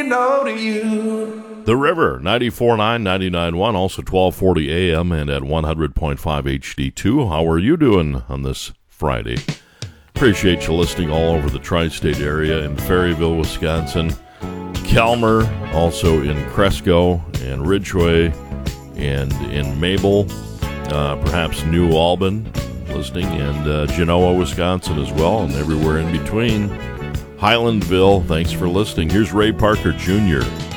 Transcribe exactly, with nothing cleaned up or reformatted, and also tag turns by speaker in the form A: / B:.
A: no to you.
B: The River, ninety-four point nine, ninety-nine point one, also twelve forty A M and at one hundred point five H D two. How are you doing on this Friday? Appreciate you listening all over the tri-state area in Ferryville, Wisconsin, Calmer, also in Cresco and Ridgeway, and in Mabel, uh, perhaps New Albin, listening, and uh, Genoa, Wisconsin as well, and everywhere in between. Highlandville, thanks for listening. Here's Ray Parker Junior